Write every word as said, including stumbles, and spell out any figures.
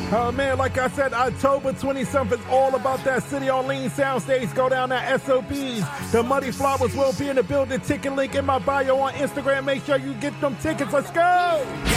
Oh, man, like I said, October twenty-seventh is all about that City on Lean soundstage. Go down at S O B's. The Muddy Flowers will be in the building. Ticket link in my bio on Instagram. Make sure you get them tickets. Let's go.